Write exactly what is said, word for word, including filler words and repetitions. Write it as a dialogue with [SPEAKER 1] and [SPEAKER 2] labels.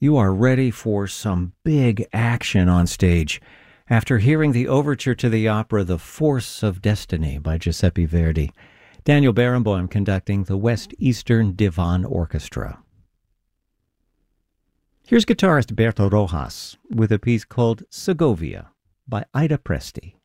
[SPEAKER 1] you are ready for some big action on stage after hearing the overture to the opera The Force of Destiny by Giuseppe Verdi. Daniel Barenboim conducting the West Eastern Divan Orchestra. Here's guitarist Berto Rojas with a piece called Segovia by Ida Presti.